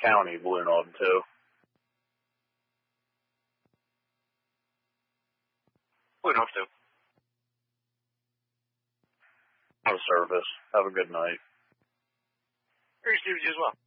County, Blue Knob, too. Blue Knob, too. Out of service. Have a good night. Appreciate you as well.